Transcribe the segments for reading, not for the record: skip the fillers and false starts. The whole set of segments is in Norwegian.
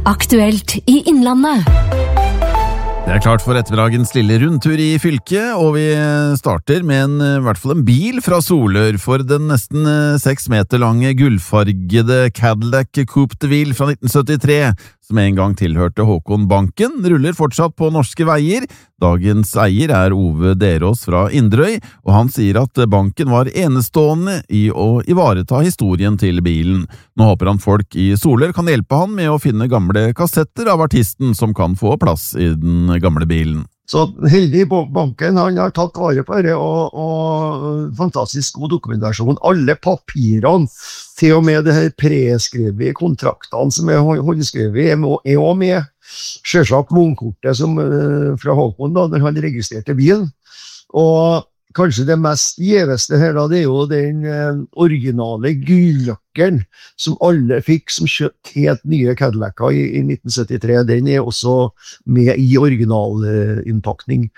Aktuelt i Innlandet. Det klart for ettermiddagens lille rundtur i fylket, og vi starter med i hvert fall en bil fra Solør, for den nesten 6 meter lange gullfargede Cadillac Coupe de Ville fra 1973, som en gang tilhørte Håkon Banken, ruller fortsatt på norske veier. Dagens eier er Ove Derås fra Inderøy, og han sier at banken var enestående i å ivareta historien til bilen. Nå håper han folk i Solør kan hjelpe han med å finne gamle kassetter av artisten som kan få plass i den gamle bilen. Så heldig banken, han har tatt vare på det, og fantastisk god dokumentasjon. Alle papirene, til og med det her preskrevet kontraktene som håndskrevet, er også med. Selvsagt vognkortet fra Håkon da, når han registrerte bilen. Og kanskje det mest gjeveste her da, det er jo den originale gulljakken som alle fikk som kjøpt helt nye Cadillac'er i 1973. Den er også med i originalinnpakning.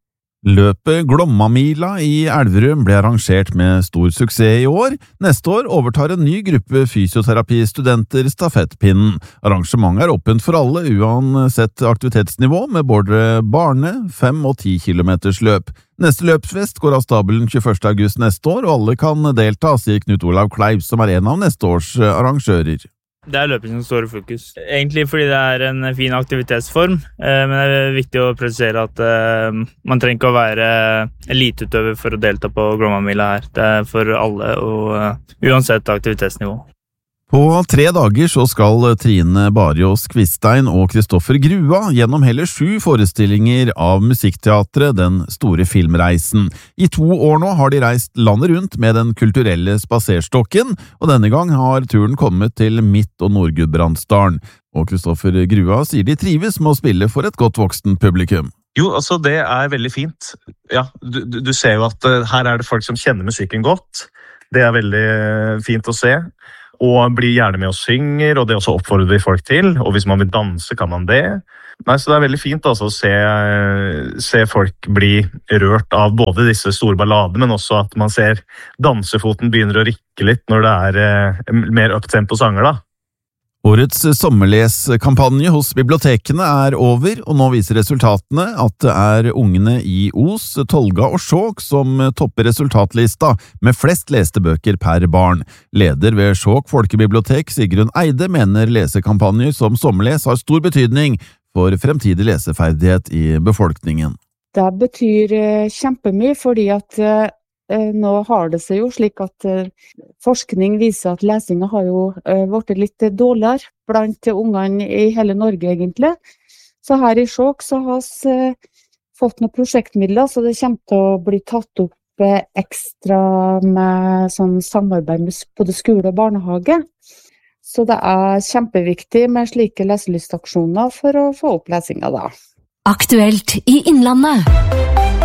Løpet Glommamila i Elverum ble arrangert med stor suksess i år. Neste år overtar en ny gruppe fysioterapistudenter stafettpinnen. Arrangementet er åpent for alle uansett aktivitetsnivå, med både barne-, 5- og 10 kilometers løp. Neste løpsfest går av stabelen 21. august neste år, og alle kan delta, sier Knut Olav Kleiv, som er en av neste års arrangører. Det er løping som står i fokus. Egentlig fordi det er en fin aktivitetsform, men det er viktig å presisere at man trenger ikke å være eliteutøver for å delta på Glommamila her. Det er for alle, og uansett aktivitetsnivå. På 3 dager så skal Trine Barjås Kviststein og Kristoffer Grua gjennom hele 7 forestillinger av Musikkteatret Den store filmreisen. I 2 år nå har de reist landet rundt med den kulturelle spaserstokken, og denne gang har turen kommet til Midt- og Nord-Gudbrandsdalen. Og Kristoffer Grua sier de trives med å spille for et godt voksen publikum. Jo, altså det er veldig fint. Ja, du ser jo at her er det folk som kjenner musikken godt. Det er veldig fint å se. Og blir gjerne med og synger, og det også oppfordrer vi folk til. Og hvis man vil danse, kan man det. Nei, så det er veldig fint altså, å se folk bli rørt av både disse store balladene, men også at man ser dansefoten begynner å rikke litt når det er mer up-tempo sanger da. Årets sommerleskampanje hos bibliotekene er over, og nå viser resultatene at det er ungene i Os, Tolga og Skjåk som topper resultatlista med flest leste bøker per barn. Leder ved Skjåk Folkebibliotek, Sigrun Eide, mener lesekampanjer som sommerles har stor betydning for fremtidig leseferdighet i befolkningen. Det betyr kjempemye, fordi at nå har det seg jo slik at forskning viser at lesingen har jo vært litt dårligere blant ungene i hele Norge egentlig. Så her i Skjåk så har vi fått noen prosjektmidler, så det kommer til å bli tatt opp ekstra med sånn samarbeid med både skole og barnehage. Så det er kjempeviktig med slike leselystaksjoner for å få opp lesingen da. Aktuelt i Innlandet.